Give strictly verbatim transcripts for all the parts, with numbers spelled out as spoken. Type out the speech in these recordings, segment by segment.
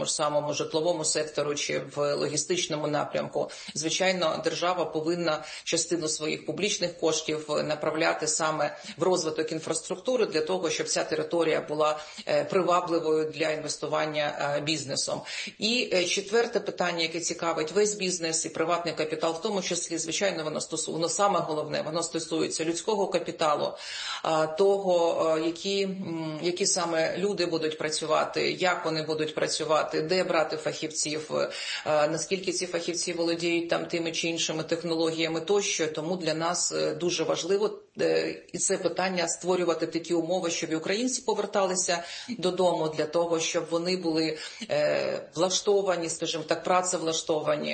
ж самому житловому сектору чи в логістичному напрямку. Звичайно, держава повинна частину своїх публічних коштів направляти саме в розвиток інфраструктури для того, щоб ця територія була привабливою для інвестування бізнесом. І четверте питання, яке цікавить весь бізнес і приватний капітал в тому числі, звичайно, воно стосується, воно саме головне, воно стосується людського капіталу, того, які, які саме люди будуть працювати, як вони будуть працювати, де брати фахівців, наскільки ці фахівці володіють там тими чи іншими технологіями тощо. Тому для нас дуже важливо і це питання створювати такі умови, щоб і українці поверталися додому, для того, щоб вони були влаштовані, скажімо так, працевлаштовані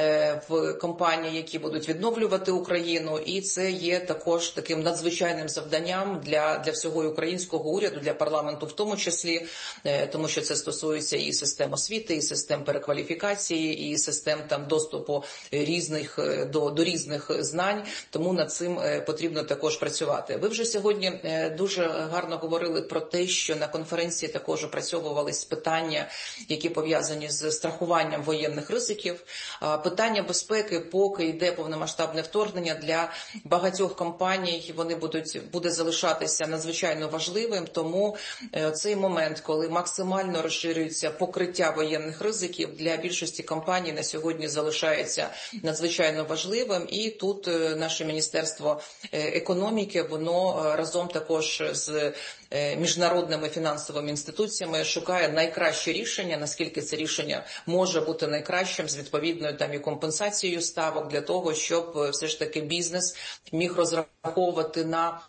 в компанії, які будуть відновлювати Україну. І це є також таким надзвичайним завданням для, для всього українського уряду, для парламенту в тому числі, тому що це стосується і систем освіти, і систем перекваліфікації, і систем там доступу різних до, до різних знань. Тому над цим потрібно також працювати. Ви вже сьогодні дуже гарно говорили про те, що на конференції також опрацьовувались питання, які пов'язані з страхуванням воєнних ризиків. Питання безпеки, поки йде повномасштабне вторгнення, для багатьох компаній вони будуть, буде залишатися надзвичайно важливим, тому цей момент, коли максимально розширюється покриття воєнних ризиків, для більшості компаній на сьогодні залишається надзвичайно важливим. І тут наше Міністерство економіки, воно разом також з міжнародними фінансовими інституціями шукає найкраще рішення, наскільки це рішення може бути найкращим, з відповідною там і компенсацією ставок, для того, щоб все ж таки бізнес міг розраховувати на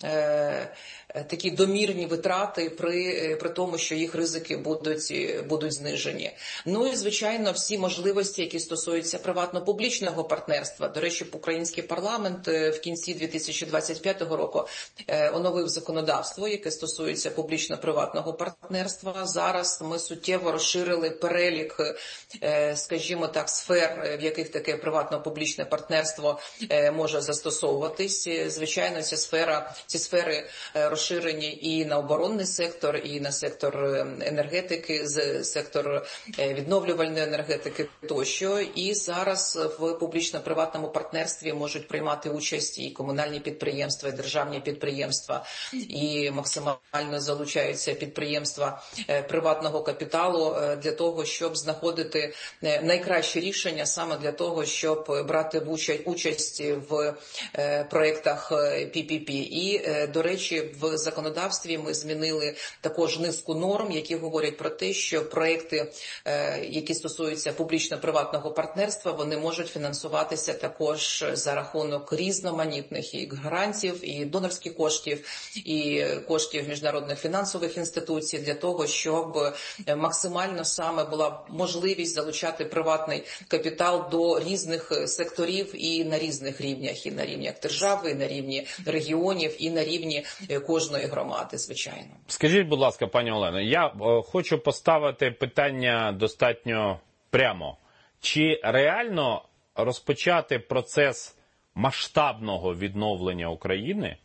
е, такі домірні витрати при, при тому, що їх ризики будуть, будуть знижені. Ну і, звичайно, всі можливості, які стосуються приватно-публічного партнерства. До речі, український парламент в кінці дві тисячі двадцять п'ятого року оновив законодавство, яке стосується публічно-приватного партнерства. Зараз ми суттєво розширили перелік, скажімо так, сфер, в яких таке приватно-публічне партнерство може застосовуватись. Звичайно, ця сфера, ці сфери розширені і на оборонний сектор, і на сектор енергетики, сектор відновлювальної енергетики тощо. І зараз в публічно-приватному партнерстві можуть приймати участь і комунальні підприємства, і державні підприємства, і максимально залучаються підприємства приватного капіталу для того, щоб знаходити найкращі рішення саме для того, щоб брати участь в проєктах пі пі пі. І, до речі, в законодавстві ми змінили також низку норм, які говорять про те, що проекти, які стосуються публічно-приватного партнерства, вони можуть фінансуватися також за рахунок різноманітних і грантів, і донорських коштів, і коштів міжнародних фінансових інституцій, для того, щоб максимально саме була можливість залучати приватний капітал до різних секторів і на різних рівнях, і на рівнях держави, і на рівні регіонів, і на рівні кожної громади, звичайно. Скажіть, будь ласка, пані Олено, я е, хочу поставити питання достатньо прямо. Чи реально розпочати процес масштабного відновлення України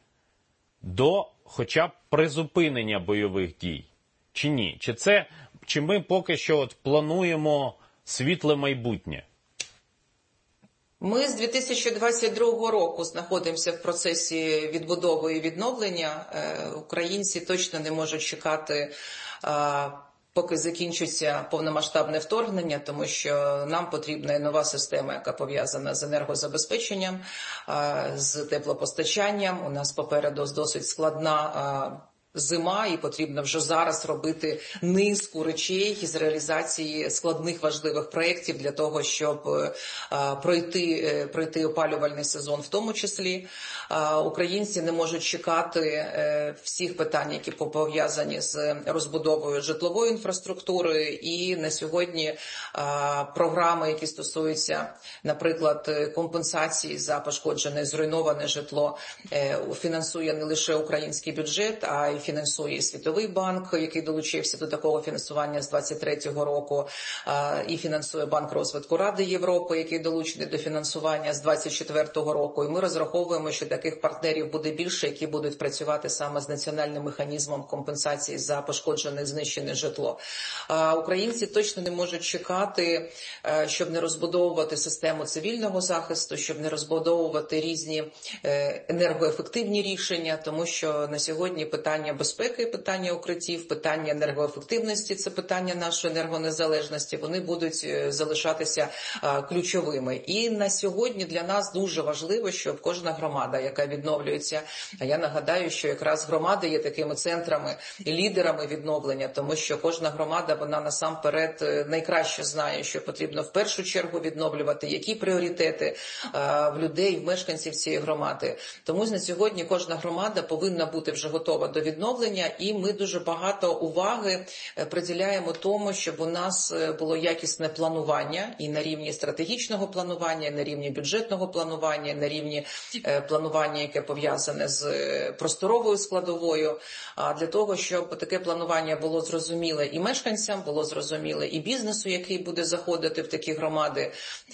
до хоча б призупинення бойових дій? Чи ні? Чи це, чи ми поки що от плануємо світле майбутнє? Ми з дві тисячі двадцять другого року знаходимося в процесі відбудови і відновлення. Українці точно не можуть чекати, поки закінчиться повномасштабне вторгнення, тому що нам потрібна нова система, яка пов'язана з енергозабезпеченням, з теплопостачанням. У нас попереду досить складна зима, і потрібно вже зараз робити низку речей з реалізації складних важливих проєктів для того, щоб пройти, пройти опалювальний сезон в тому числі. Українці не можуть чекати всіх питань, які пов'язані з розбудовою житлової інфраструктури, і на сьогодні програми, які стосуються, наприклад, компенсації за пошкоджене, зруйноване житло, фінансує не лише український бюджет, а й фінансує і Світовий банк, який долучився до такого фінансування з двадцять третього року, і фінансує Банк розвитку Ради Європи, який долучений до фінансування з двадцять четвертого року. І ми розраховуємо, що таких партнерів буде більше, які будуть працювати саме з національним механізмом компенсації за пошкоджене, знищене житло. Українці точно не можуть чекати, щоб не розбудовувати систему цивільного захисту, щоб не розбудовувати різні енергоефективні рішення, тому що на сьогодні питання безпеки, питання укриттів, питання енергоефективності, це питання нашої енергонезалежності, вони будуть залишатися ключовими. І на сьогодні для нас дуже важливо, щоб кожна громада, яка відновлюється, а я нагадаю, що якраз громади є такими центрами, лідерами відновлення, тому що кожна громада, вона насамперед найкраще знає, що потрібно в першу чергу відновлювати, які пріоритети в людей, в мешканців цієї громади. Тому на сьогодні кожна громада повинна бути вже готова до відновлення, і ми дуже багато уваги приділяємо тому, щоб у нас було якісне планування і на рівні стратегічного планування, і на рівні бюджетного планування, і на рівні планування, яке пов'язане з просторовою складовою, а для того, щоб таке планування було зрозуміле і мешканцям, було зрозуміле і бізнесу, який буде заходити в такі громади,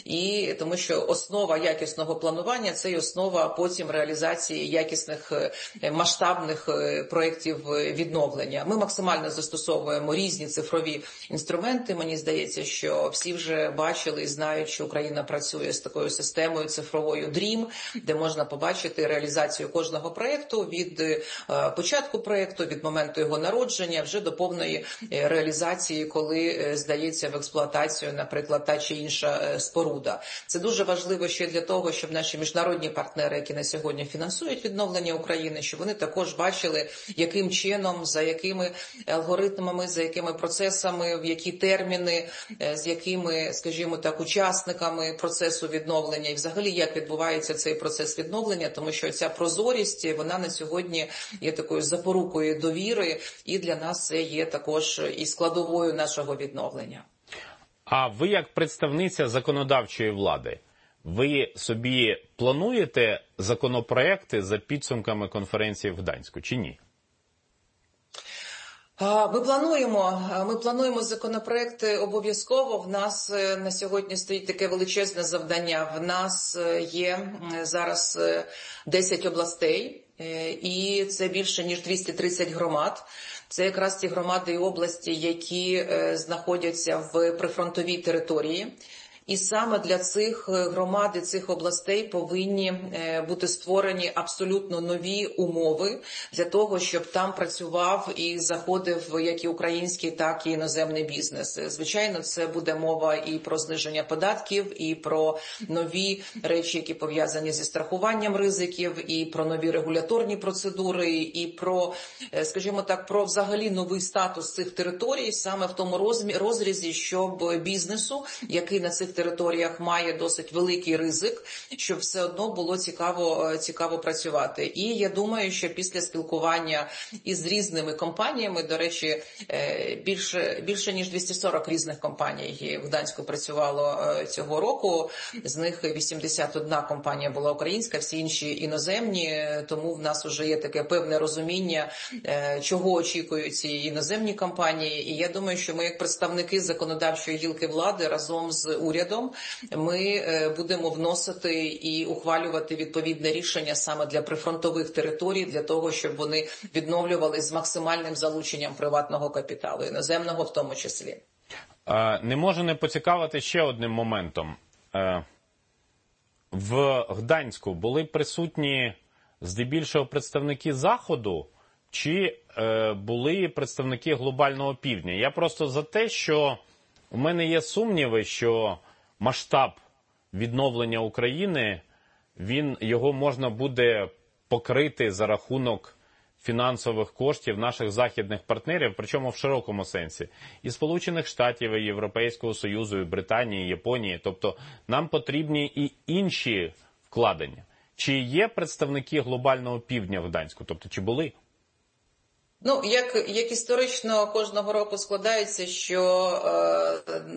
і тому що основа якісного планування – це і основа потім реалізації якісних масштабних проєктів відновлення. Ми максимально застосовуємо різні цифрові інструменти. Мені здається, що всі вже бачили і знають, що Україна працює з такою системою цифровою дрім, де можна побачити реалізацію кожного проєкту від початку проєкту, від моменту його народження, вже до повної реалізації, коли здається в експлуатацію, наприклад, та чи інша споруда. Це дуже важливо ще для того, щоб наші міжнародні партнери, які на сьогодні фінансують відновлення України, щоб вони також бачили, яким чином, за якими алгоритмами, за якими процесами, в які терміни, з якими, скажімо так, учасниками процесу відновлення і взагалі як відбувається цей процес відновлення, тому що ця прозорість, вона на сьогодні є такою запорукою довіри, і для нас це є також і складовою нашого відновлення. А ви як представниця законодавчої влади, ви собі плануєте законопроекти за підсумками конференції в Гданську чи ні? Ми плануємо, ми плануємо законопроекти обов'язково. В нас на сьогодні стоїть таке величезне завдання. В нас є зараз десять областей, і це більше ніж двісті тридцять громад. Це якраз ті громади і області, які знаходяться в прифронтовій території. І саме для цих громад і цих областей повинні бути створені абсолютно нові умови для того, щоб там працював і заходив як і український, так і іноземний бізнес. Звичайно, це буде мова і про зниження податків, і про нові речі, які пов'язані зі страхуванням ризиків, і про нові регуляторні процедури, і про, скажімо так, про взагалі новий статус цих територій, саме в тому розрізі, щоб бізнесу, який на цих територіях має досить великий ризик, щоб все одно було цікаво, цікаво працювати. І я думаю, що після спілкування із різними компаніями, до речі, більше, більше ніж двісті сорок різних компаній в Гданську працювало цього року, з них вісімдесят одна компанія була українська, всі інші іноземні, тому в нас вже є таке певне розуміння, чого очікують ці іноземні компанії. І я думаю, що ми як представники законодавчої гілки влади разом з урядом ми будемо вносити і ухвалювати відповідне рішення саме для прифронтових територій, для того, щоб вони відновлювали з максимальним залученням приватного капіталу, іноземного в тому числі. Не можу не поцікавити ще одним моментом. В Гданську були присутні здебільшого представники Заходу чи були представники глобального півдня? Я просто за те, що у мене є сумніви, що масштаб відновлення України, він, його можна буде покрити за рахунок фінансових коштів наших західних партнерів, причому в широкому сенсі. І Сполучених Штатів, і Європейського Союзу, і Британії, і Японії. Тобто нам потрібні і інші вкладення. Чи є представники глобального півдня в Гданську? Тобто, чи були? Ну, як, як історично кожного року складається, що е,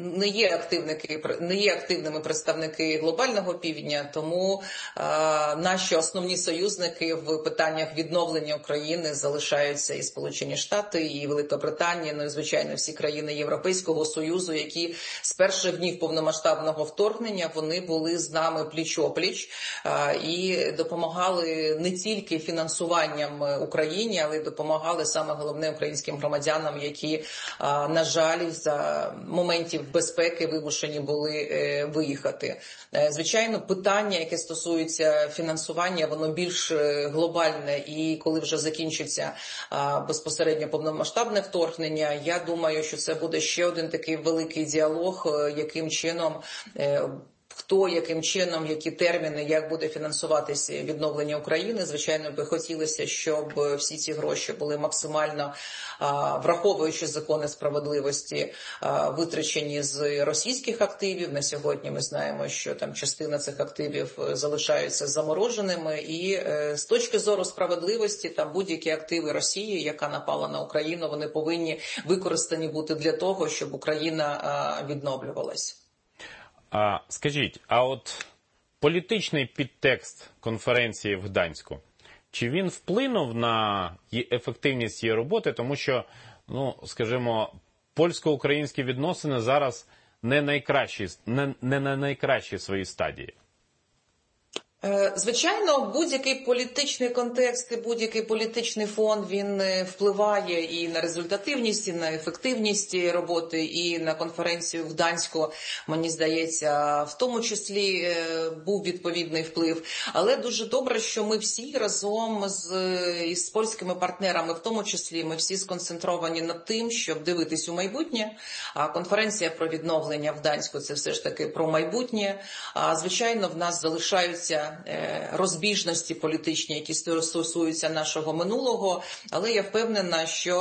не є активники, не є активними представники глобального півдня, тому а, наші основні союзники в питаннях відновлення України залишаються і Сполучені Штати, і Велика Британія, ну і, звичайно, всі країни Європейського Союзу, які з перших днів повномасштабного вторгнення вони були з нами пліч-опліч а, і допомагали не тільки фінансуванням Україні, але й допомагали саме головне українським громадянам, які, а, на жаль, за моментів безпеки вимушені були е, виїхати. Е, звичайно, питання, яке стосується фінансування, воно більш глобальне, і коли вже закінчиться а, безпосередньо повномасштабне вторгнення, я думаю, що це буде ще один такий великий діалог, яким чином е, хто, яким чином, які терміни, як буде фінансуватися відновлення України. Звичайно, би хотілося, щоб всі ці гроші були максимально, враховуючи закони справедливості, витрачені з російських активів. На сьогодні ми знаємо, що там частина цих активів залишаються замороженими. І з точки зору справедливості, там будь-які активи Росії, яка напала на Україну, вони повинні використані бути для того, щоб Україна відновлювалась. А, скажіть, а от політичний підтекст конференції в Гданську, чи він вплинув на ефективність її роботи? Тому що, ну, скажімо, польсько-українські відносини зараз не найкращі, не, не на найкращій своїй стадії. Звичайно, будь-який політичний контекст і будь-який політичний фон, він впливає і на результативність, і на ефективність роботи, і на конференцію в Гданську, мені здається, в тому числі був відповідний вплив. Але дуже добре, що ми всі разом з, із польськими партнерами, в тому числі, ми всі сконцентровані над тим, щоб дивитись у майбутнє. А конференція про відновлення в Гданську – це все ж таки про майбутнє. А, звичайно, в нас залишаються розбіжності політичні, які стосуються нашого минулого, але я впевнена, що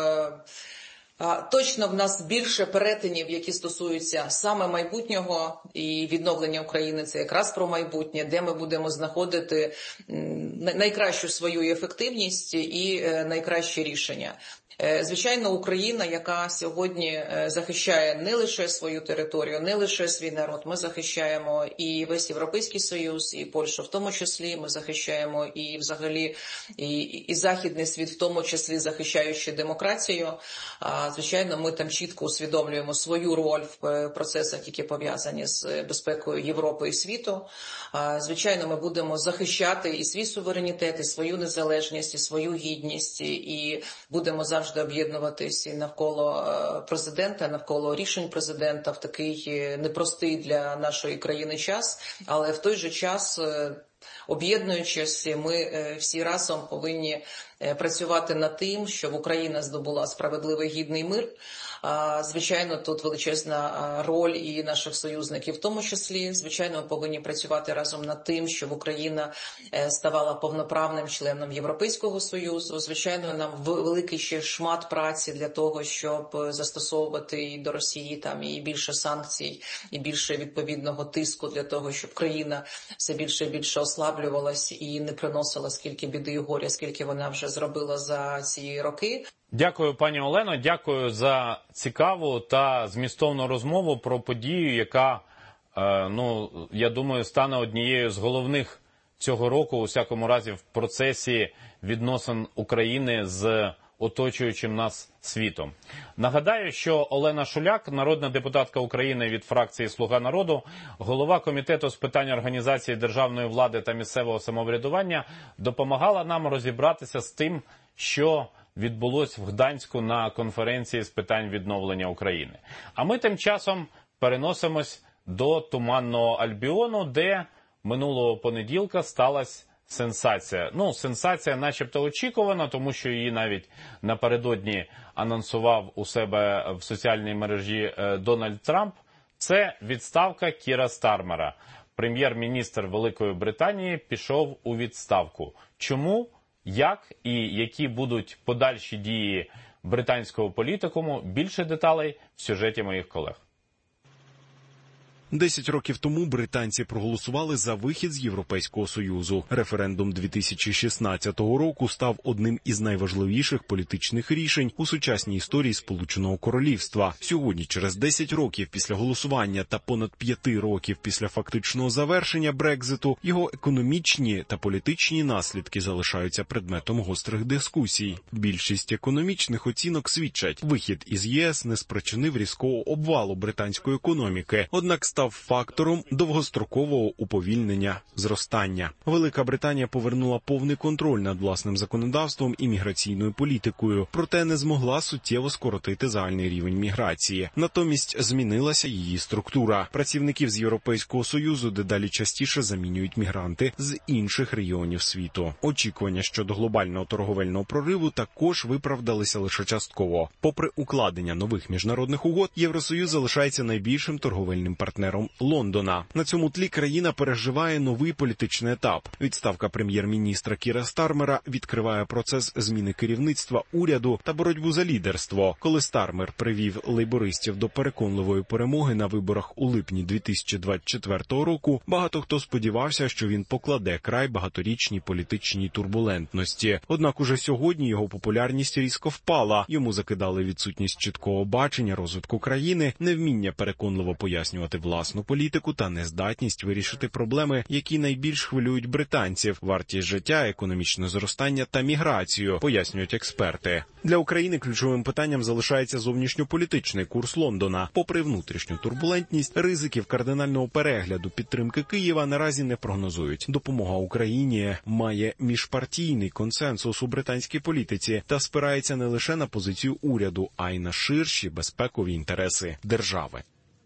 е, точно в нас більше перетинів, які стосуються саме майбутнього, і відновлення України – це якраз про майбутнє, де ми будемо знаходити найкращу свою ефективність і найкращі рішення. Звичайно, Україна, яка сьогодні захищає не лише свою територію, не лише свій народ, ми захищаємо і весь Європейський Союз, і Польщу в тому числі, ми захищаємо і взагалі і, і західний світ, в тому числі захищаючи демократію. Звичайно, ми там чітко усвідомлюємо свою роль в процесах, які пов'язані з безпекою Європи і світу. Звичайно, ми будемо захищати і свій суверенітет, і свою незалежність, і свою гідність, і будемо завжди завжди об'єднуватися навколо президента, навколо рішень президента в такий непростий для нашої країни час, але в той же час, об'єднуючись, ми всі разом повинні працювати над тим, щоб Україна здобула справедливий гідний мир. Звичайно, тут величезна роль і наших союзників в тому числі. Звичайно, ми повинні працювати разом над тим, щоб Україна ставала повноправним членом Європейського Союзу. Звичайно, нам великий ще шмат праці для того, щоб застосовувати і до Росії там і більше санкцій, і більше відповідного тиску для того, щоб країна все більше і більше ослаблювалась і не приносила скільки біди і горя, скільки вона вже зробила за ці роки. Дякую, пані Олено, дякую за цікаву та змістовну розмову про подію, яка, ну, я думаю, стане однією з головних цього року, у всякому разі, в процесі відносин України з оточуючим нас світом. Нагадаю, що Олена Шуляк, народна депутатка України від фракції «Слуга народу», голова Комітету з питань організації державної влади та місцевого самоврядування, допомагала нам розібратися з тим, що відбулось в Гданську на конференції з питань відновлення України. А ми тим часом переносимось до Туманного Альбіону, де минулого понеділка сталася сенсація. Ну, сенсація начебто очікувана, тому що її навіть напередодні анонсував у себе в соціальній мережі Дональд Трамп. Це відставка Кіра Стармера. Прем'єр-міністр Великої Британії пішов у відставку. Чому? Як і які будуть подальші дії британського політикуму? Більше деталей в сюжеті моїх колег. Десять років тому британці проголосували за вихід з Європейського Союзу. Референдум дві тисячі шістнадцятого року став одним із найважливіших політичних рішень у сучасній історії Сполученого Королівства. Сьогодні, через десять років після голосування та понад п'яти років після фактичного завершення Брекзиту, його економічні та політичні наслідки залишаються предметом гострих дискусій. Більшість економічних оцінок свідчать, вихід із ЄС не спричинив різкого обвалу британської економіки, однак став фактором довгострокового уповільнення зростання. Велика Британія повернула повний контроль над власним законодавством і міграційною політикою, проте не змогла суттєво скоротити загальний рівень міграції. Натомість змінилася її структура. Працівників з Європейського Союзу дедалі частіше замінюють мігранти з інших регіонів світу. Очікування щодо глобального торговельного прориву також виправдалися лише частково. Попри укладення нових міжнародних угод, Євросоюз залишається найбільшим торговельним партнером Лондона. На цьому тлі країна переживає новий політичний етап. Відставка прем'єр-міністра Кіра Стармера відкриває процес зміни керівництва уряду та боротьбу за лідерство. Коли Стармер привів лейбористів до переконливої перемоги на виборах у липні дві тисячі двадцять четвертого року, багато хто сподівався, що він покладе край багаторічній політичній турбулентності. Однак уже сьогодні його популярність різко впала. Йому закидали відсутність чіткого бачення розвитку країни, невміння переконливо пояснювати власну політику та нездатність вирішити проблеми, які найбільш хвилюють британців – вартість життя, економічне зростання та міграцію, пояснюють експерти. Для України ключовим питанням залишається зовнішньополітичний курс Лондона. Попри внутрішню турбулентність, ризиків кардинального перегляду підтримки Києва наразі не прогнозують. Допомога Україні має міжпартійний консенсус у британській політиці та спирається не лише на позицію уряду, а й на ширші безпекові інтереси держави.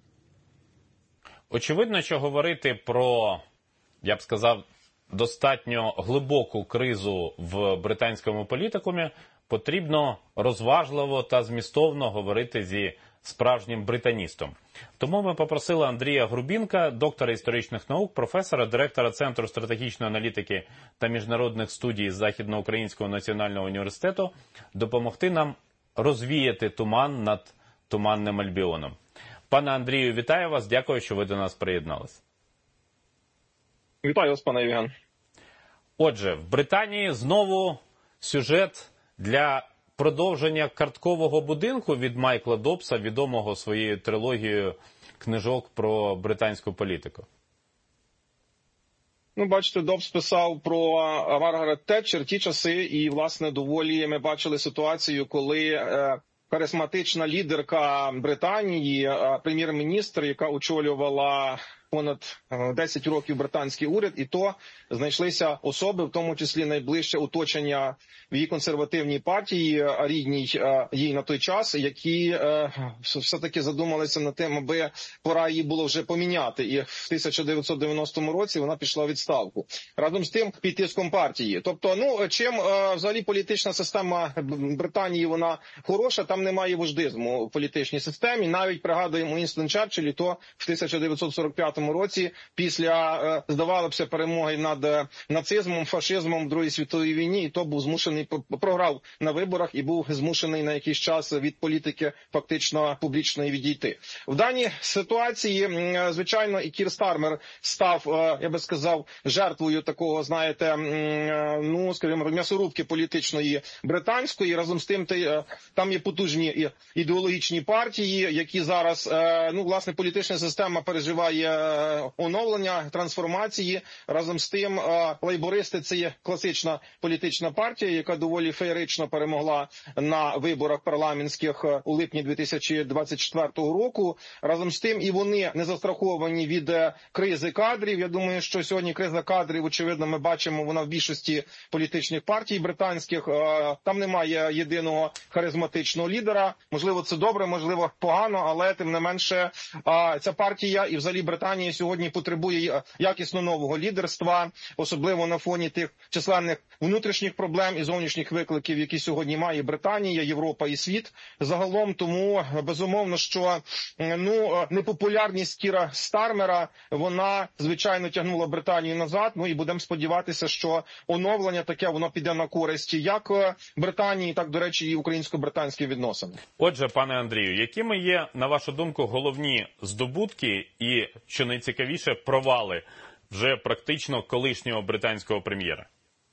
Очевидно, що говорити про, я б сказав, достатньо глибоку кризу в британському політикумі потрібно розважливо та змістовно говорити зі справжнім британістом. Тому ми попросили Андрія Грубінка, доктора історичних наук, професора, директора Центру стратегічної аналітики та міжнародних студій Західноукраїнського національного університету, допомогти нам розвіяти туман над Туманним Альбіоном. Пане Андрію, вітаю вас. Дякую, що ви до нас приєдналися. Вітаю вас, пане Євген. Отже, в Британії знову сюжет для продовження карткового будинку від Майкла Добса, відомого своєю трилогією книжок про британську політику. Ну, бачите, Добс писав про Маргарет Тетчер ті часи, і, власне, доволі ми бачили ситуацію, коли е, харизматична лідерка Британії, е, прем'єр-міністр, яка очолювала понад десять років британський уряд, і то знайшлися особи, в тому числі найближче оточення в її консервативній партії, рідній їй на той час, які все-таки задумалися над тим, аби пора її було вже поміняти. І в тисяча дев'ятсот дев'яностому році вона пішла у відставку. Разом з тим, під тиском партії. Тобто, ну, чим взагалі політична система Британії, вона хороша, там немає вождизму в політичній системі. Навіть, пригадуємо, Уінстон Черчилль, і то в тисяча дев'ятсот сорок п'ятому році, після, здавалося б, перемоги над нацизмом, фашизмом в Другій світовій війні, і то був змушений, програв на виборах і був змушений на якийсь час від політики фактично публічної відійти. В даній ситуації, звичайно, і Кір Стармер став, я би сказав, жертвою такого, знаєте, ну, скажімо, м'ясорубки політичної британської. Разом з тим, там є потужні ідеологічні партії, які зараз, ну, власне, політична система переживає оновлення, трансформації. Разом з тим, лейбористи – це є класична політична партія, яка доволі феєрично перемогла на виборах парламентських у липні дві тисячі двадцять четвертого року. Разом з тим, і вони не застраховані від кризи кадрів. Я думаю, що сьогодні криза кадрів, очевидно, ми бачимо, вона в більшості політичних партій британських. Там немає єдиного харизматичного лідера. Можливо, це добре, можливо, погано, але тим не менше ця партія і взагалі Британія Британія сьогодні потребує якісно нового лідерства, особливо на фоні тих численних внутрішніх проблем і зовнішніх викликів, які сьогодні має Британія, Європа і світ загалом. Тому безумовно, що ну непопулярність Кіра Стармера, вона звичайно тягнула Британію назад. Ну і будемо сподіватися, що оновлення таке воно піде на користь як Британії, так, до речі, і українсько-британські відносини. Отже, пане Андрію, якими є, на вашу думку, головні здобутки і, що найцікавіше, провали вже практично колишнього британського прем'єра?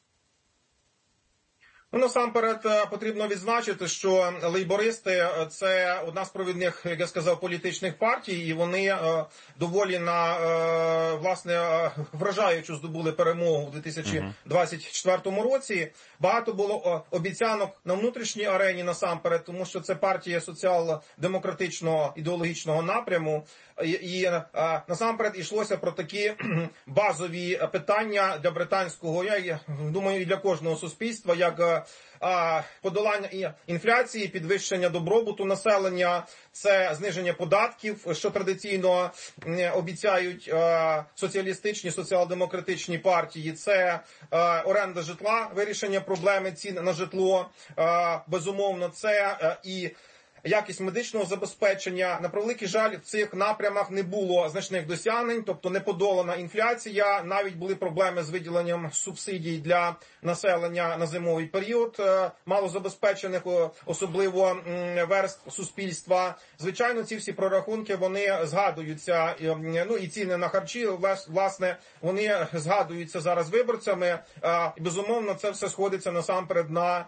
Ну, насамперед, потрібно відзначити, що лейбористи – це одна з провідних, як я сказав, політичних партій, і вони доволі на, власне, вражаючу здобули перемогу в дві тисячі двадцять четвертому році. Багато було обіцянок на внутрішній арені, насамперед, тому що це партія соціал-демократичного ідеологічного напряму. І, і насамперед йшлося про такі базові питання для британського, я думаю, і для кожного суспільства, як подолання інфляції, підвищення добробуту населення, це зниження податків, що традиційно обіцяють соціалістичні, соціал-демократичні партії, це оренда житла, вирішення проблеми цін на житло, безумовно, це і якість медичного забезпечення. На превеликий жаль, в цих напрямах не було значних досягнень, тобто не подолана інфляція, навіть були проблеми з виділенням субсидій для населення на зимовий період, малозабезпечених, особливо верств суспільства. Звичайно, ці всі прорахунки, вони згадуються, ну і ціни на харчі, власне, вони згадуються зараз виборцями. Безумовно, це все сходиться насамперед на,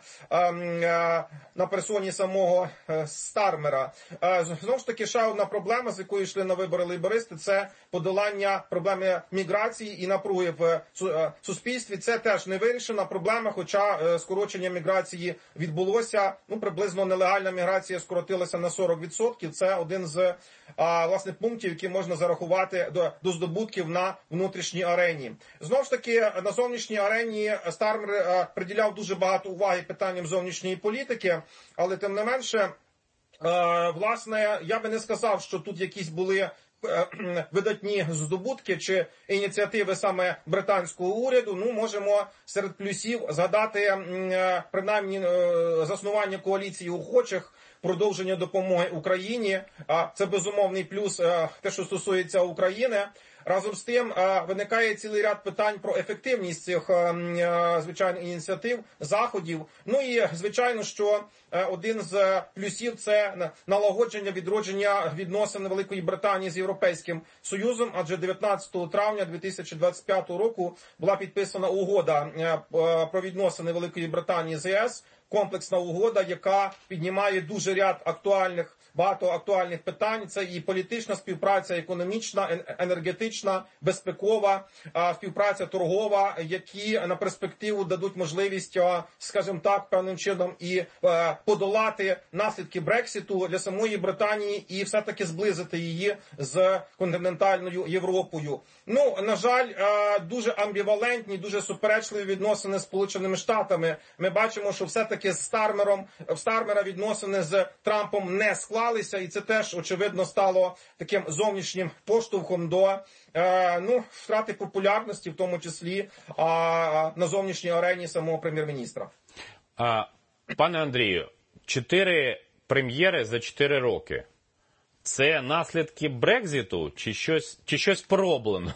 на персоні самого Стармера. Знову ж таки, ще одна проблема, з якою йшли на вибори лейбористи, це подолання проблеми міграції і напруги в суспільстві. Це теж не вирішена проблема, хоча скорочення міграції відбулося. Ну, приблизно нелегальна міграція скоротилася на сорок відсотків. Це один з власне пунктів, які можна зарахувати до, до здобутків на внутрішній арені. Знову ж таки, на зовнішній арені Стармер приділяв дуже багато уваги питанням зовнішньої політики, але тим не менше, власне, я би не сказав, що тут якісь були видатні здобутки чи ініціативи саме британського уряду. Ну, можемо серед плюсів згадати принаймні заснування коаліції охочих, продовження допомоги Україні. Це безумовний плюс, те, що стосується України. Разом з тим, виникає цілий ряд питань про ефективність цих, звичайно, ініціатив, заходів. Ну і, звичайно, що один з плюсів – це налагодження, відродження відносин Великої Британії з Європейським Союзом, адже дев'ятнадцятого травня дві тисячі двадцять п'ятого року була підписана угода про відносини Великої Британії з ЄС, комплексна угода, яка піднімає дуже ряд актуальних, багато актуальних питань. Це і політична співпраця, економічна, енергетична, безпекова, співпраця торгова, які на перспективу дадуть можливість, скажімо так, певним чином і подолати наслідки Брекситу для самої Британії і все-таки зблизити її з континентальною Європою. Ну, на жаль, дуже амбівалентні, дуже суперечливі відносини з Сполученими Штатами. Ми бачимо, що все-таки з Стармером, в Стармера відносини з Трампом не склалися, і це теж, очевидно, стало таким зовнішнім поштовхом до ну, втрати популярності, в тому числі на зовнішній арені самого прем'єр-міністра. Пане Андрію, чотири прем'єри за чотири роки. Це наслідки Брекзиту чи щось, чи щось пороблено?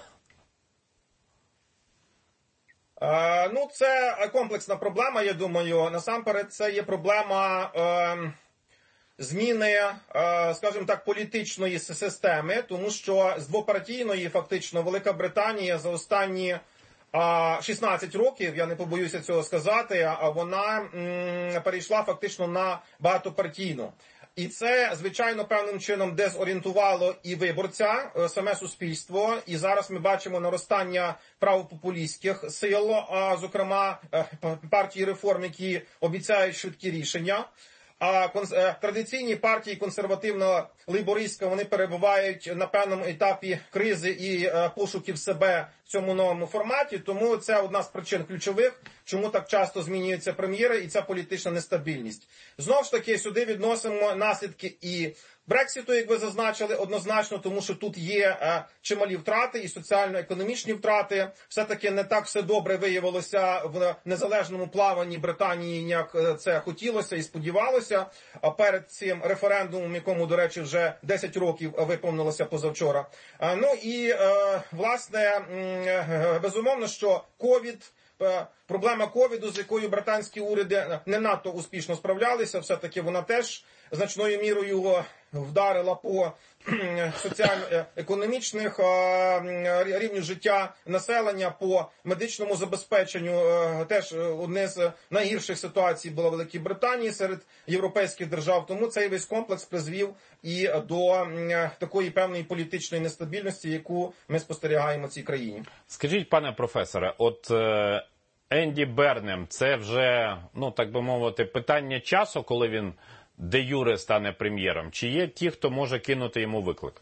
Е, ну, це комплексна проблема, я думаю. Насамперед, це є проблема е, зміни, е, скажімо так, політичної системи, тому що з двопартійної, фактично, Велика Британія за останні шістнадцять років, я не побоюся цього сказати, вона м, перейшла фактично на багатопартійну. І це, звичайно, певним чином дезорієнтувало і виборця, саме суспільство. І зараз ми бачимо наростання правопопулістських сил, зокрема партії реформ, які обіцяють швидкі рішення. А традиційні партії консервативного лейбористська, вони перебувають на певному етапі кризи і пошуків себе в цьому новому форматі. Тому це одна з причин ключових, чому так часто змінюються прем'єри і ця політична нестабільність. Знову ж таки, сюди відносимо наслідки і Брекситу, як ви зазначили, однозначно, тому що тут є е, чималі втрати і соціально-економічні втрати. Все-таки не так все добре виявилося в незалежному плаванні Британії, як це хотілося і сподівалося. А перед цим референдумом, якому, до речі, вже десять років виповнилося позавчора. Е, ну і, е, власне, е, безумовно, що ковід, проблема ковіду, з якою британські уряди не надто успішно справлялися, все-таки вона теж значною мірою вдарила по соціально-економічних рівню життя населення, по медичному забезпеченню. Теж одне з найгірших ситуацій була в Великій Британії серед європейських держав. Тому цей весь комплекс призвів і до такої певної політичної нестабільності, яку ми спостерігаємо в цій країні. Скажіть, пане професоре, от Енді Бернем – це вже, ну так би мовити, питання часу, коли він де юре стане прем'єром? Чи є ті, хто може кинути йому виклик?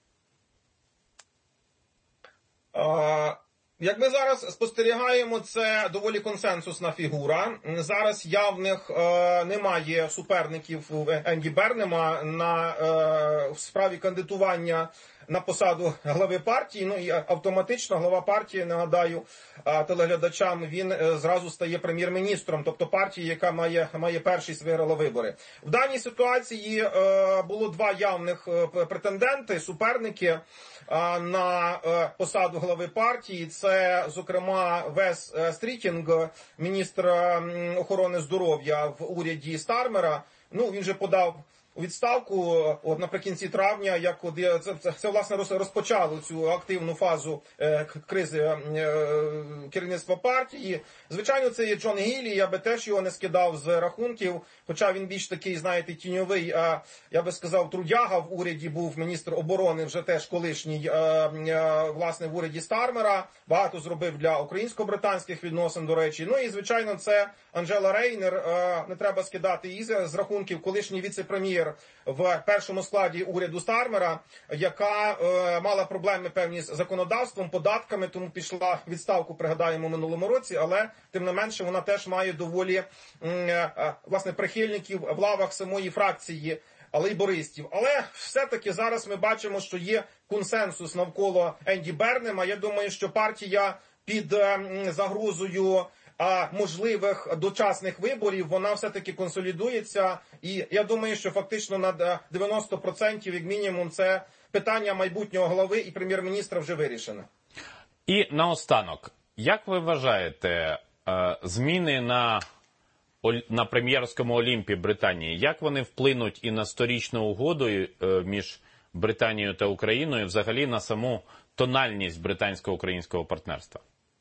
А, як ми зараз спостерігаємо, це доволі консенсусна фігура. Зараз явних е, немає суперників Енді Бернема на е, в справі кандидування на посаду глави партії. Ну і автоматично глава партії, нагадаю телеглядачам, він зразу стає прем'єр-міністром, тобто партії, яка має, має першість виграла вибори. В даній ситуації е, було два явних претенденти, суперники е, на е, посаду глави партії. Це, зокрема, Вес Стрітінг, міністр охорони здоров'я в уряді Стармера. Ну, він же подав у відставку от наприкінці травня, як от, це, це, це власне розпочало цю активну фазу е, кризи е, керівництва партії. Звичайно, це є Джон Гіллі, я би теж його не скидав з рахунків, хоча він більш такий, знаєте, тіньовий, а я би сказав, трудяга в уряді, був міністр оборони, вже теж колишній, е, е, власне, в уряді Стармера, багато зробив для українсько-британських відносин, до речі. Ну і, звичайно, це Анджела Рейнер, е, не треба скидати її з рахунків, колишній віце-прем'єр в першому складі уряду Стармера, яка е, мала проблеми певні з законодавством, податками, тому пішла в відставку, пригадаємо, в минулому році, але тим не менше вона теж має доволі е, е, власне прихильників в лавах самої фракції лейбористів. Але все-таки зараз ми бачимо, що є консенсус навколо Енді Бернема. Я думаю, що партія під е, загрозою а можливих дочасних виборів, вона все-таки консолідується. І я думаю, що фактично на дев'яносто відсотків, як мінімум, це питання майбутнього глави і прем'єр-міністра вже вирішено. І наостанок, як ви вважаєте, зміни на, на прем'єрському Олімпі Британії, як вони вплинуть і на сторічну угоду між Британією та Україною, і взагалі на саму тональність британсько-українського партнерства?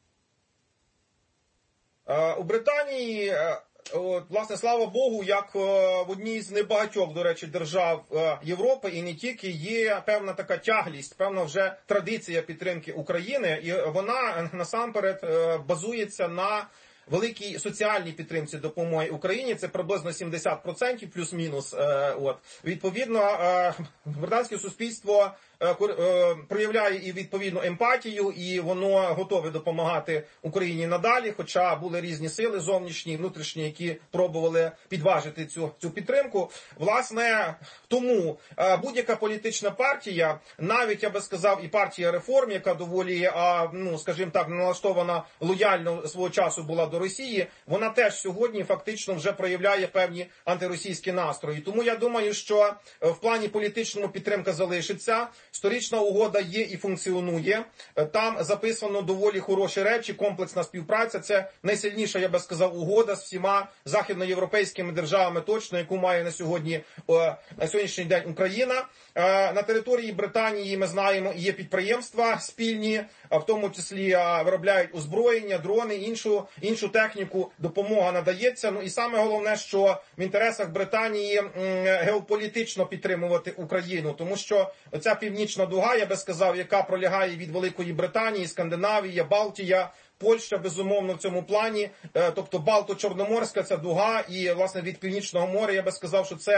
У Британії, от, власне, слава Богу, як в одній з небагатьох, до речі, держав Європи, і не тільки, є певна така тяглість, певна вже традиція підтримки України, і вона насамперед базується на великій соціальній підтримці допомоги Україні. Це приблизно сімдесят відсотків плюс-мінус. От. Відповідно, британське суспільство проявляє і відповідну емпатію, і воно готове допомагати Україні надалі, хоча були різні сили зовнішні і внутрішні, які пробували підважити цю, цю підтримку. Власне, тому будь-яка політична партія, навіть, я би сказав, і партія реформ, яка доволі, ну, скажімо так, налаштована лояльно свого часу була до Росії, вона теж сьогодні фактично вже проявляє певні антиросійські настрої. Тому я думаю, що в плані політичному підтримка залишиться. Сторічна угода є і функціонує. Там записано доволі хороші речі, комплексна співпраця. Це найсильніша, я би сказав, угода з всіма західноєвропейськими державами точно, яку має на сьогодні, на сьогоднішній день Україна. На території Британії, ми знаємо, є підприємства спільні, в тому числі виробляють озброєння, дрони, іншу, іншу техніку, допомога надається. Ну і саме головне, що в інтересах Британії геополітично підтримувати Україну, тому що оця північна дуга, я би сказав, яка пролягає від Великої Британії, Скандинавія, Балтія, Польща, безумовно, в цьому плані, тобто Балто-Чорноморська, ця дуга, і, власне, від Північного моря, я би сказав, що це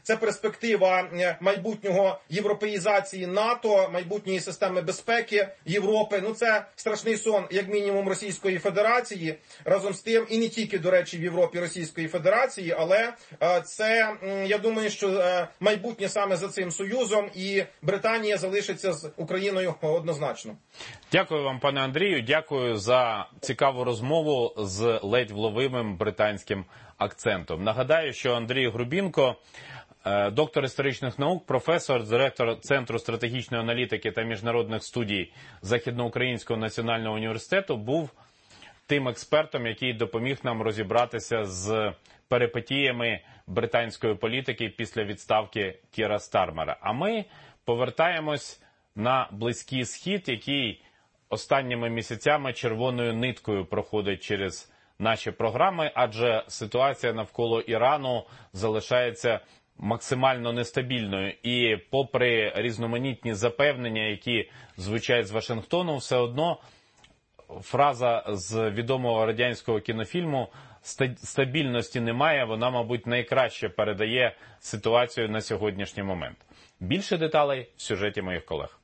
це перспектива майбутнього європеїзації НАТО, майбутньої системи безпеки Європи. Ну це страшний сон, як мінімум, Російської Федерації, разом з тим, і не тільки, до речі, в Європі Російської Федерації, але це, я думаю, що майбутнє саме за цим союзом, і Британія залишиться з Україною однозначно. Дякую вам, пане Андрію, дякую за цікаву розмову з ледь вловимим британським акцентом. Нагадаю, що Андрій Грубінко, доктор історичних наук, професор, директор Центру стратегічної аналітики та міжнародних студій Західноукраїнського національного університету, був тим експертом, який допоміг нам розібратися з перипетіями британської політики після відставки Кіра Стармера. А ми повертаємось на Близький Схід, який останніми місяцями червоною ниткою проходить через наші програми, адже ситуація навколо Ірану залишається максимально нестабільною. І попри різноманітні запевнення, які звучать з Вашингтону, все одно фраза з відомого радянського кінофільму «стабільності немає», вона, мабуть, найкраще передає ситуацію на сьогоднішній момент. Більше деталей в сюжеті моїх колег.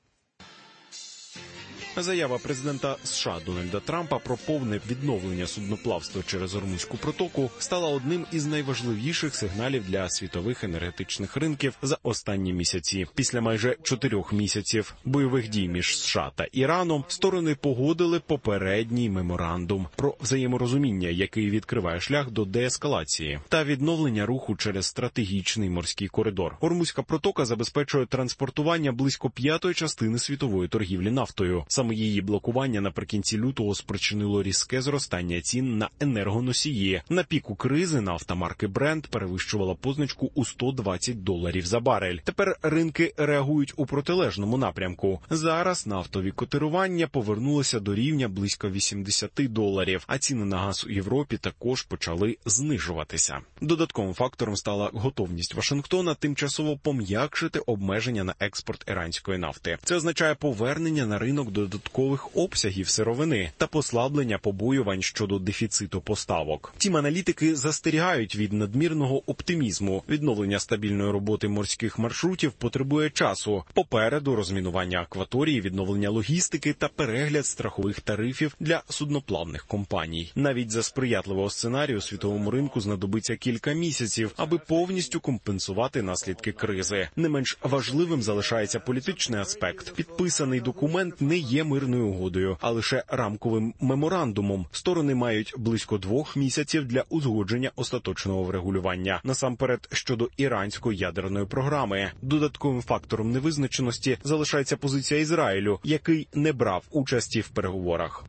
Заява президента США Дональда Трампа про повне відновлення судноплавства через Ормузьку протоку стала одним із найважливіших сигналів для світових енергетичних ринків за останні місяці. Після майже чотирьох місяців бойових дій між США та Іраном сторони погодили попередній меморандум про взаєморозуміння, який відкриває шлях до деескалації та відновлення руху через стратегічний морський коридор. Ормузька протока забезпечує транспортування близько п'ятої частини світової торгівлі нафтою. Саме її блокування наприкінці лютого спричинило різке зростання цін на енергоносії. На піку кризи нафта марки Brent перевищувала позначку у сто двадцять доларів за барель. Тепер ринки реагують у протилежному напрямку. Зараз нафтові котирування повернулися до рівня близько вісімдесят доларів, а ціни на газ у Європі також почали знижуватися. Додатковим фактором стала готовність Вашингтона тимчасово пом'якшити обмеження на експорт іранської нафти. Це означає повернення на ринок до додаткових обсягів сировини та послаблення побоювань щодо дефіциту поставок. Втім, аналітики застерігають від надмірного оптимізму. Відновлення стабільної роботи морських маршрутів потребує часу. Попереду розмінування акваторії, відновлення логістики та перегляд страхових тарифів для судноплавних компаній. Навіть за сприятливого сценарію світовому ринку знадобиться кілька місяців, аби повністю компенсувати наслідки кризи. Не менш важливим залишається політичний аспект. Підписаний документ не є мирною угодою, а лише рамковим меморандумом. Сторони мають близько двох місяців для узгодження остаточного врегулювання, насамперед щодо іранської ядерної програми. Додатковим фактором невизначеності залишається позиція Ізраїлю, який не брав участі в переговорах.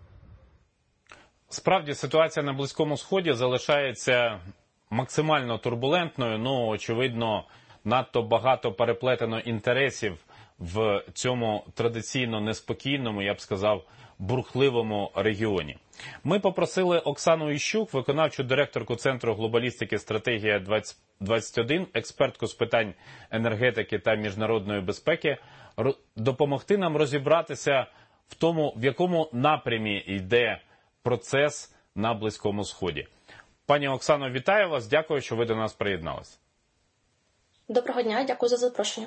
Справді, ситуація на Близькому Сході залишається максимально турбулентною, ну, очевидно, надто багато переплетено інтересів в цьому традиційно неспокійному, я б сказав, бурхливому регіоні. Ми попросили Оксану Іщук, виконавчу директорку Центру глобалістики «Стратегія двадцять двадцять один», експертку з питань енергетики та міжнародної безпеки, допомогти нам розібратися в тому, в якому напрямі йде процес на Близькому Сході. Пані Оксано, вітаю вас, дякую, що ви до нас приєдналися. Доброго дня, дякую за запрошення.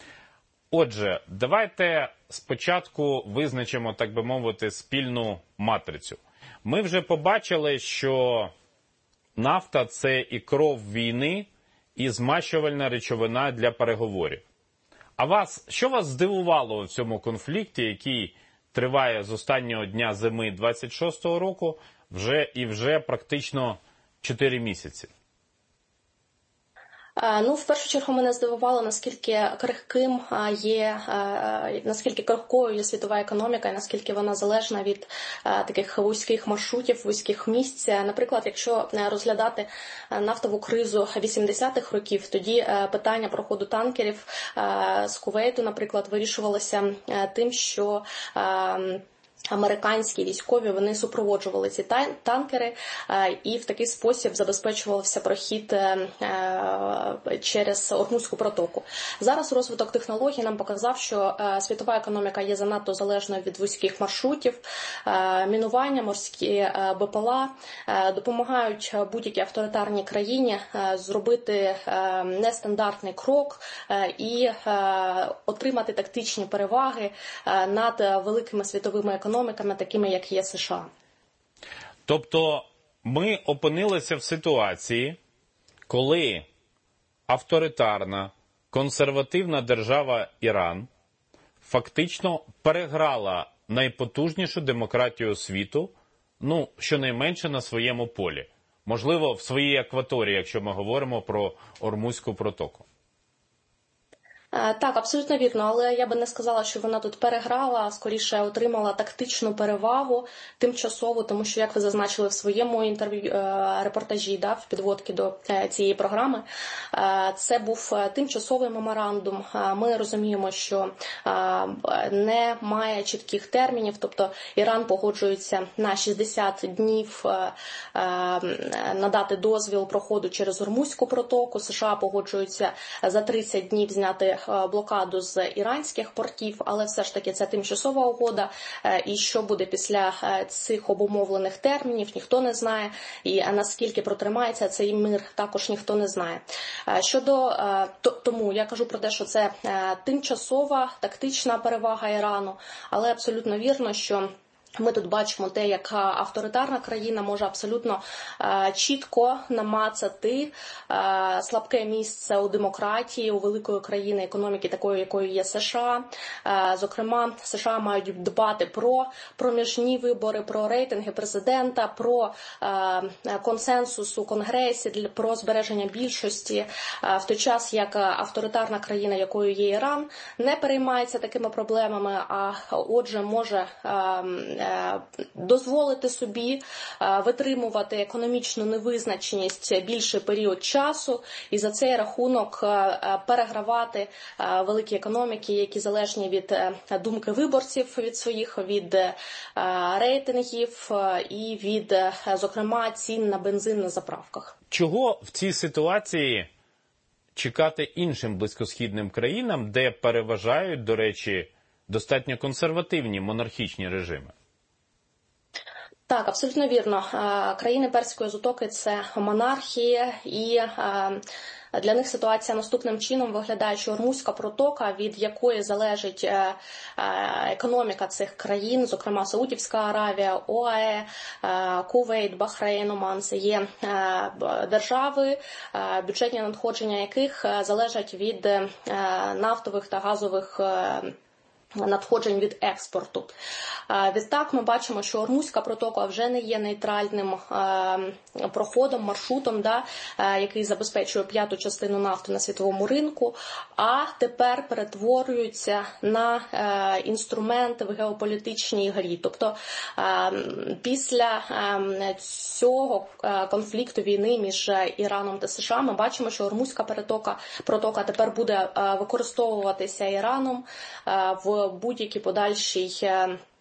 Отже, давайте спочатку визначимо, так би мовити, спільну матрицю. Ми вже побачили, що нафта – це і кров війни, і змащувальна речовина для переговорів. А вас, що вас здивувало в цьому конфлікті, який триває з останнього дня зими двадцять шостого року, вже і вже практично чотири місяці? Ну, в першу чергу мене здивувало, наскільки крихким є, наскільки крихкою є світова економіка і наскільки вона залежна від таких вузьких маршрутів, вузьких місць. Наприклад, якщо розглядати нафтову кризу вісімдесятих років, тоді питання проходу танкерів з Кувейту, наприклад, вирішувалося тим, що американські військові, вони супроводжували ці танкери і в такий спосіб забезпечувався прохід через Ормузьку протоку. Зараз розвиток технологій нам показав, що світова економіка є занадто залежною від вузьких маршрутів. Мінування, морські БПЛА допомагають будь-якій авторитарній країні зробити нестандартний крок і отримати тактичні переваги над великими світовими економіками, такими як є США. Тобто ми опинилися в ситуації, коли авторитарна, консервативна держава Іран фактично переграла найпотужнішу демократію світу, ну, щонайменше на своєму полі. Можливо, в своїй акваторії, якщо ми говоримо про Ормузьку протоку. Так, абсолютно вірно, але я би не сказала, що вона тут переграла, а скоріше отримала тактичну перевагу тимчасову, тому що, як ви зазначили в своєму інтерв'ю, репортажі, да, в підводці до цієї програми, це був тимчасовий меморандум. Ми розуміємо, що немає чітких термінів, тобто Іран погоджується на шістдесят днів надати дозвіл проходу через Ормузьку протоку, США погоджуються за тридцять днів зняти блокаду з іранських портів, але все ж таки це тимчасова угода, і що буде після цих обумовлених термінів, ніхто не знає, і наскільки протримається цей мир, також ніхто не знає. Щодо, тому я кажу про те, що це тимчасова тактична перевага Ірану, але абсолютно вірно, що ми тут бачимо те, як авторитарна країна може абсолютно е, чітко намацати е, слабке місце у демократії, у великої країни економіки, такої, якою є США. Е, зокрема, США мають дбати про проміжні вибори, про рейтинги президента, про е, консенсус у Конгресі, про збереження більшості, е, в той час, як авторитарна країна, якою є Іран, не переймається такими проблемами, а отже може е, дозволити собі витримувати економічну невизначеність більший період часу і за цей рахунок перегравати великі економіки, які залежні від думки виборців, від своїх, від рейтингів і від, зокрема, цін на бензин на заправках. Чого в цій ситуації чекати іншим близькосхідним країнам, де переважають, до речі, достатньо консервативні монархічні режими? Так, абсолютно вірно. Країни Перської затоки – це монархії, і для них ситуація наступним чином виглядає, що Ормузька протока, від якої залежить економіка цих країн, зокрема Саудівська Аравія, ОАЕ, Кувейт, Бахрейн, Оман – це є держави, бюджетні надходження яких залежать від нафтових та газових надходжень від експорту. Відтак ми бачимо, що Ормузька протока вже не є нейтральним проходом, маршрутом, да, який забезпечує п'яту частину нафти на світовому ринку, а тепер перетворюється на інструмент в геополітичній грі. Тобто після цього конфлікту війни між Іраном та США ми бачимо, що Ормузька протока, протока тепер буде використовуватися Іраном в будь-якій подальшій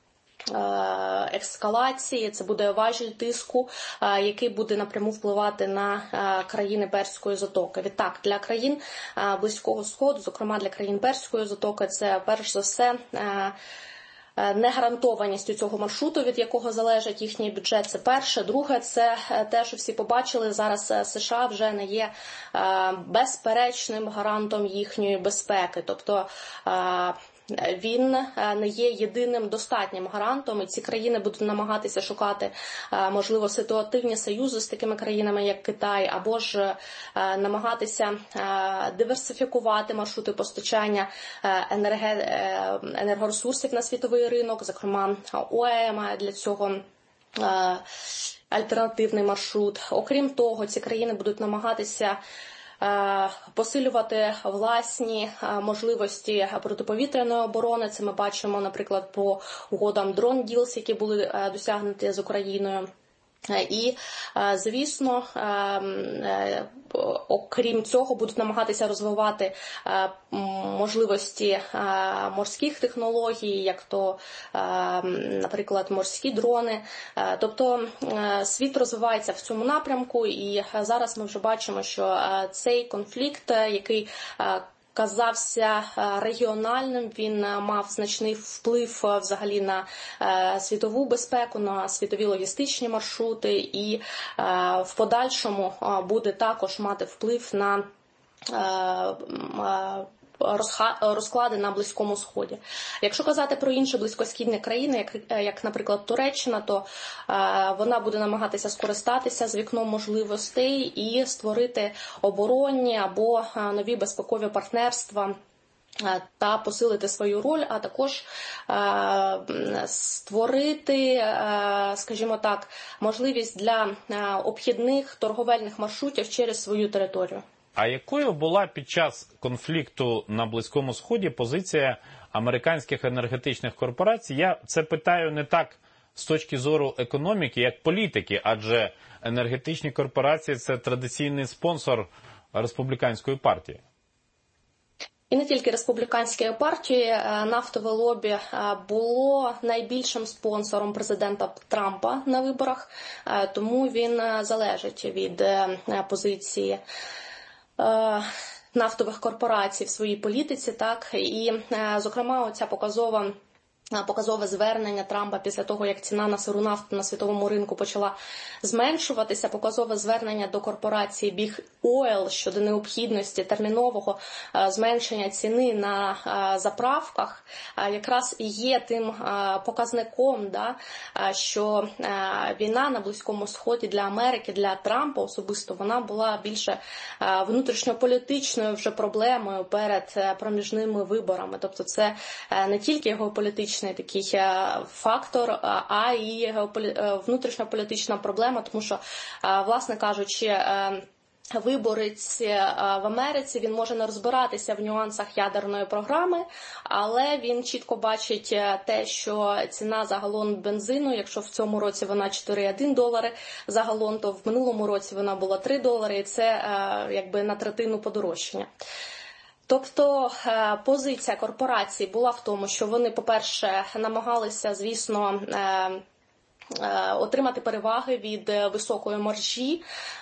ескалації, це буде важіль тиску, який буде напряму впливати на країни Перської затоки. Відтак, для країн Близького Сходу, зокрема для країн Перської затоки, це перш за все негарантованість у цього маршруту, від якого залежить їхній бюджет. Це перше. Друге, це те, що всі побачили, зараз США вже не є безперечним гарантом їхньої безпеки. Тобто він не є єдиним достатнім гарантом, і ці країни будуть намагатися шукати, можливо, ситуативні союзи з такими країнами, як Китай, або ж намагатися диверсифікувати маршрути постачання енергоресурсів на світовий ринок. Зокрема, ОАЕ має для цього альтернативний маршрут. Окрім того, ці країни будуть намагатися посилювати власні можливості протиповітряної оборони. Це ми бачимо, наприклад, по угодам Drone Deals, які були досягнуті з Україною. І, звісно, окрім цього, будуть намагатися розвивати можливості морських технологій, як то, наприклад, морські дрони. Тобто світ розвивається в цьому напрямку, і зараз ми вже бачимо, що цей конфлікт, який казався регіональним, він мав значний вплив взагалі на світову безпеку, на світові логістичні маршрути і в подальшому буде також мати вплив на розклади на Близькому Сході. Якщо казати про інші близькосхідні країни, як, як наприклад, Туреччина, то е, вона буде намагатися скористатися з вікном можливостей і створити оборонні або нові безпекові партнерства та посилити свою роль, а також е, створити, е, скажімо так, можливість для е, обхідних торговельних маршрутів через свою територію. А якою була під час конфлікту на Близькому Сході позиція американських енергетичних корпорацій? Я це питаю не так з точки зору економіки, як політики, адже енергетичні корпорації – це традиційний спонсор республіканської партії. І не тільки республіканської партії, нафтове лобі було найбільшим спонсором президента Трампа на виборах, тому він залежить від позиції нафтових корпорацій в своїй політиці, так, і, зокрема, оця показова показове звернення Трампа після того, як ціна на сиру нафту на світовому ринку почала зменшуватися, показове звернення до корпорації Big Oil щодо необхідності термінового зменшення ціни на заправках, якраз і є тим показником, да, що війна на Близькому Сході для Америки, для Трампа особисто, вона була більше внутрішньополітичною вже проблемою перед проміжними виборами. Тобто це не тільки геополітичний такий фактор, а і внутрішньополітична проблема, тому що, власне кажучи, виборець в Америці, він може не розбиратися в нюансах ядерної програми, але він чітко бачить те, що ціна за галон бензину, якщо в цьому році вона чотири цілих один долари за галон, то в минулому році вона була три долари, і це якби на третину подорожчання. Тобто позиція корпорацій була в тому, що вони, по-перше, намагалися, звісно, отримати переваги від високої маржі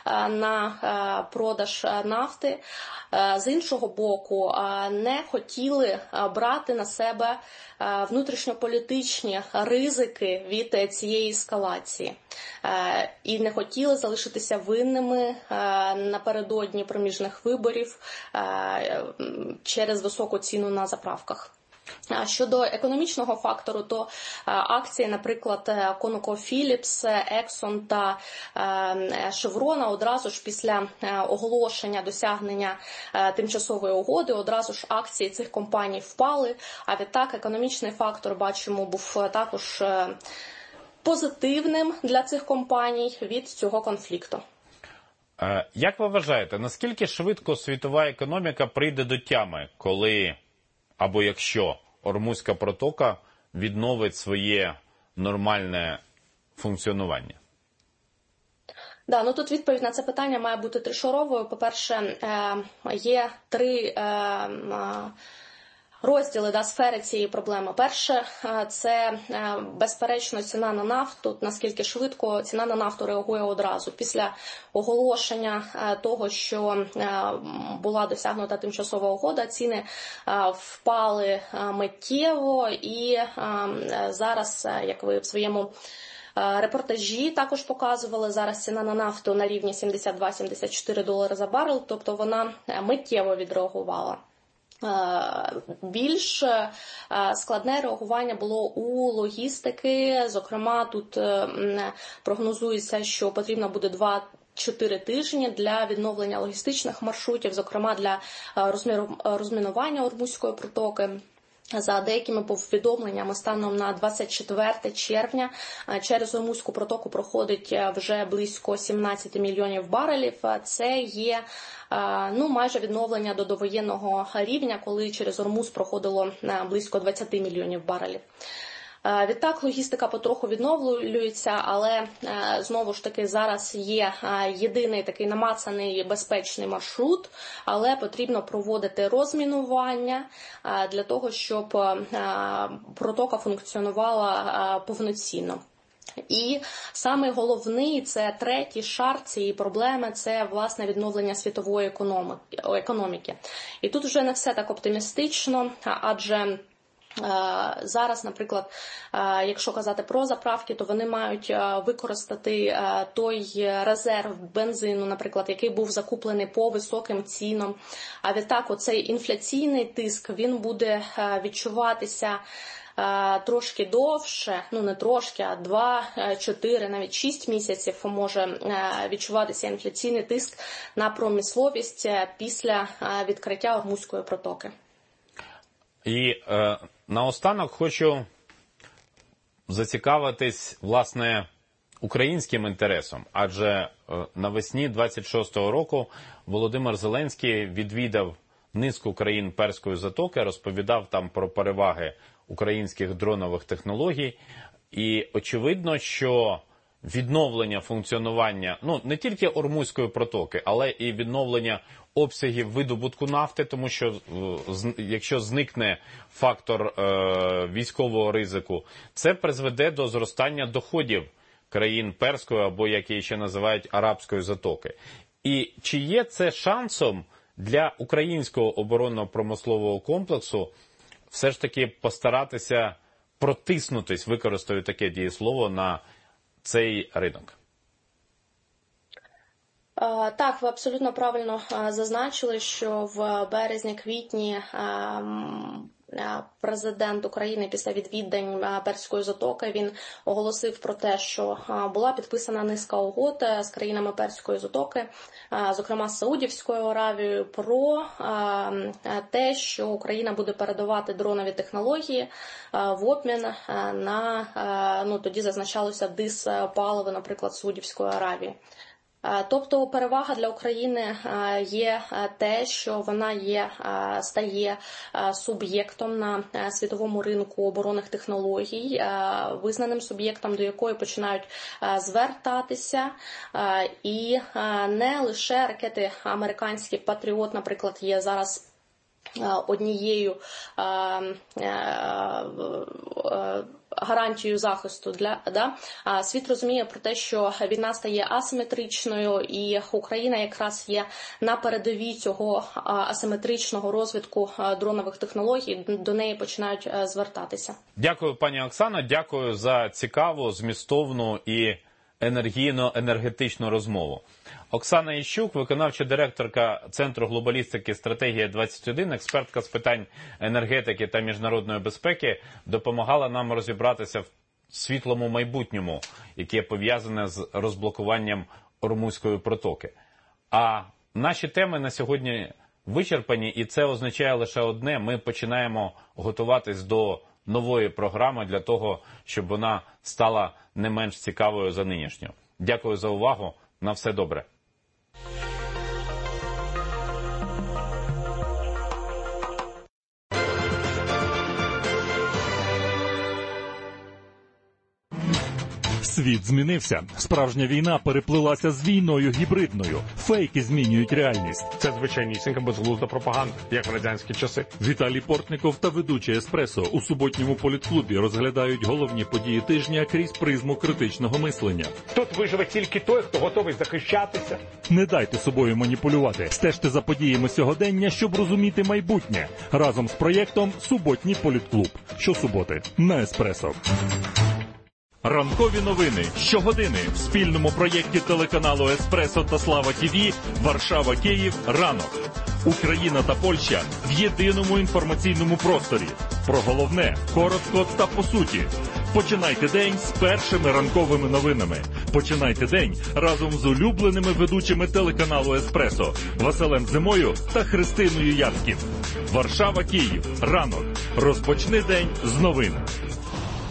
на продаж нафти. З іншого боку, не хотіли брати на себе внутрішньополітичні ризики від цієї ескалації. І не хотіли залишитися винними напередодні проміжних виборів через високу ціну на заправках. Щодо економічного фактору, то акції, наприклад, ConocoPhillips, Exxon та Chevron одразу ж після оголошення досягнення тимчасової угоди, одразу ж акції цих компаній впали, а відтак економічний фактор, бачимо, був також позитивним для цих компаній від цього конфлікту. Як ви вважаєте, наскільки швидко світова економіка прийде до тями, коли або якщо Ормузька протока відновить своє нормальне функціонування? Да, ну тут відповідь на це питання має бути тришаровою. По-перше, є три розділи, да, сфери цієї проблеми. Перше, це безперечно ціна на нафту, наскільки швидко ціна на нафту реагує одразу. Після оголошення того, що була досягнута тимчасова угода, ціни впали миттєво і зараз, як ви в своєму репортажі також показували, зараз ціна на нафту на рівні сімдесят два - сімдесят чотири долари за барел, тобто вона миттєво відреагувала. Більш складне реагування було у логістики, зокрема тут прогнозується, що потрібно буде два-чотири тижні для відновлення логістичних маршрутів, зокрема для розмінування Ормузької протоки. За деякими повідомленнями, станом на двадцять четверте червня через Ормузьку протоку проходить вже близько сімнадцять мільйонів барелів. Це є ну, майже відновлення до довоєнного рівня, коли через Ормуз проходило близько двадцять мільйонів барелів. Відтак логістика потроху відновлюється, але знову ж таки зараз є єдиний такий намацаний безпечний маршрут, але потрібно проводити розмінування для того, щоб протока функціонувала повноцінно. І саме головний, це третій шар цієї проблеми, це власне відновлення світової економіки. І тут вже не все так оптимістично, адже зараз, наприклад, якщо казати про заправки, то вони мають використати той резерв бензину, наприклад, який був закуплений по високим цінам. А відтак оцей інфляційний тиск, він буде відчуватися трошки довше, ну не трошки, а два, чотири, навіть шість місяців може відчуватися інфляційний тиск на промисловість після відкриття Ормузької протоки. І е, наостанок хочу зацікавитись, власне, українським інтересом, адже е, навесні двадцять шостого року Володимир Зеленський відвідав низку країн Перської затоки, розповідав там про переваги українських дронових технологій. І очевидно, що відновлення функціонування, ну, не тільки Ормузької протоки, але і відновлення обсягів видобутку нафти, тому що якщо зникне фактор е, військового ризику, це призведе до зростання доходів країн Перської, або, як її ще називають, Арабської затоки. І чи є це шансом для українського оборонно-промислового комплексу все ж таки постаратися протиснутись, використаю таке дієслово, на цей ринок? Так, ви абсолютно правильно зазначили, що в березні-квітні президент України після відвідань Перської затоки, він оголосив про те, що була підписана низка угод з країнами Перської затоки, зокрема з Саудівською Аравією, про те, що Україна буде передавати дронові технології в обмін на, ну тоді зазначалося дизпаливо, наприклад, Саудівської Аравії. Тобто перевага для України є те, що вона є, стає суб'єктом на світовому ринку оборонних технологій, визнаним суб'єктом, до якої починають звертатися. І не лише ракети американські «Патріот», наприклад, є зараз однією гарантією захисту. Для, да? Світ розуміє про те, що війна стає асиметричною, і Україна якраз є на передовій цього асиметричного розвитку дронових технологій, до неї починають звертатися. Дякую, пані Оксано, дякую за цікаву, змістовну і енергійно-енергетичну розмову. Оксана Іщук, виконавча директорка Центру глобалістики «Стратегія двадцять один», експертка з питань енергетики та міжнародної безпеки, допомагала нам розібратися в світлому майбутньому, яке пов'язане з розблокуванням Ормузької протоки. А наші теми на сьогодні вичерпані, і це означає лише одне – ми починаємо готуватись до нової програми для того, щоб вона стала не менш цікавою за нинішню. Дякую за увагу. На все добре. Світ змінився. Справжня війна переплилася з війною гібридною. Фейки змінюють реальність. Це звичайнісінька безглузда пропаганда, як в радянські часи. Віталій Портников та ведучий «Еспресо» у суботньому політклубі розглядають головні події тижня крізь призму критичного мислення. Тут виживе тільки той, хто готовий захищатися. Не дайте собою маніпулювати. Стежте за подіями сьогодення, щоб розуміти майбутнє. Разом з проєктом «Суботній політклуб». Щосуботи на «Еспресо». Ранкові новини щогодини в спільному проєкті телеканалу «Еспресо» та «Слава ТІВІ» «Варшава-Київ. Ранок». Україна та Польща в єдиному інформаційному просторі. Про головне, коротко та по суті. Починайте день з першими ранковими новинами. Починайте день разом з улюбленими ведучими телеканалу «Еспресо» Василем Зимою та Христиною Яцьків. Варшава-Київ. Ранок. Розпочни день з новин.